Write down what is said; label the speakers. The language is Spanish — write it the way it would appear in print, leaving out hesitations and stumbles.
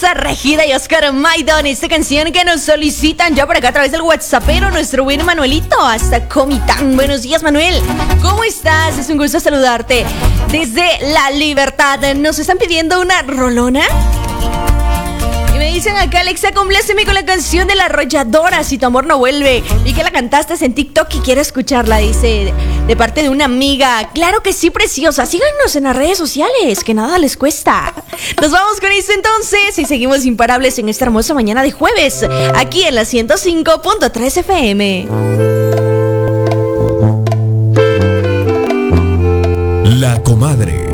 Speaker 1: Rosa Regida y Oscar Maidon. Esta canción que nos solicitan ya por acá a través del WhatsAppero, nuestro buen Manuelito, hasta Comitán. Buenos días, Manuel. ¿Cómo estás? Es un gusto saludarte. Desde La Libertad, nos están pidiendo una rolona. Y me dicen acá, Alexa, compláceme con la canción de La Arrolladora, Si tu amor no vuelve. Vi que la cantaste en TikTok y quiero escucharla, dice, de parte de una amiga. Claro que sí, preciosa. Síganos en las redes sociales, que nada les cuesta. Nos vamos con esto entonces y seguimos imparables en esta hermosa mañana de jueves, aquí en la 105.3 FM.
Speaker 2: La Comadre.